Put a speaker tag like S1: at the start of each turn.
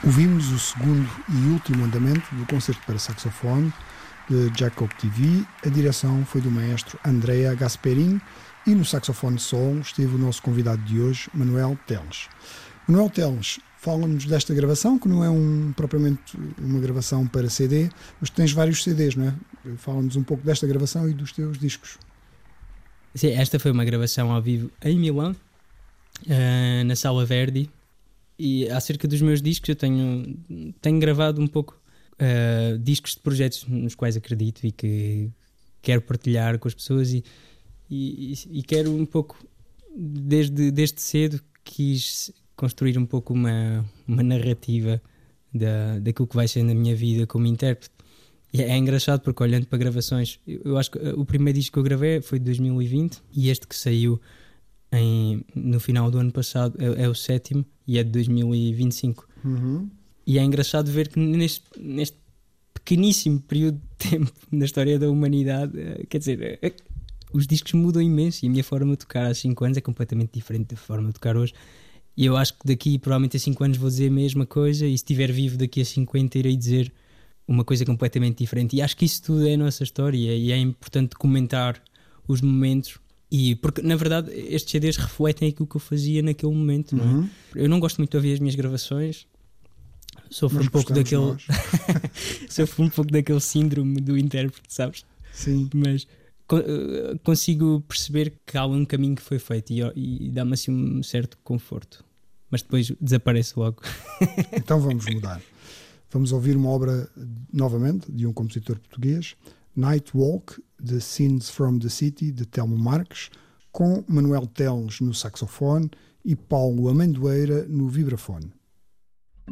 S1: Ouvimos o segundo e último andamento do concerto para saxofone de Jacob TV. A direção foi do maestro Andrea Gasperin e no saxofone solo esteve o nosso convidado de hoje, Manuel Teles. Manuel Teles, fala-nos desta gravação, que não é propriamente uma gravação para CD, mas tens vários CDs, não é? Fala-nos um pouco desta gravação e dos teus discos.
S2: Sim, esta foi uma gravação ao vivo em Milão, na Sala Verdi. E acerca dos meus discos, eu tenho gravado um pouco discos de projetos nos quais acredito e que quero partilhar com as pessoas e quero um pouco, desde cedo, quis construir um pouco uma narrativa daquilo que vai ser na minha vida como intérprete. E é engraçado porque, olhando para gravações, eu acho que o primeiro disco que eu gravei foi de 2020 e este que saiu no final do ano passado é o sétimo e é de 2025.
S1: Uhum.
S2: E é engraçado ver que neste pequeníssimo período de tempo na história da humanidade, quer dizer, os discos mudam imenso e a minha forma de tocar há 5 anos é completamente diferente da forma de tocar hoje. E eu acho que daqui, provavelmente a 5 anos, vou dizer a mesma coisa, e se estiver vivo daqui a 50 irei dizer uma coisa completamente diferente. E acho que isso tudo é a nossa história e é importante comentar os momentos. E porque, na verdade, estes CDs refletem aquilo que eu fazia naquele momento, não é?
S1: Uhum.
S2: Eu não gosto muito de ouvir as minhas gravações. Sofro um pouco daquele sofro um pouco daquele síndrome do intérprete, sabes?
S1: Sim.
S2: Mas consigo perceber que há um caminho que foi feito e dá-me assim um certo conforto. Mas depois desaparece logo.
S1: Então vamos mudar. Vamos ouvir uma obra, novamente, de um compositor português, Night Walk, The Scenes from the City, de Telmo Marques, com Manuel Teles no saxofone e Paulo Amendoeira no vibrafone.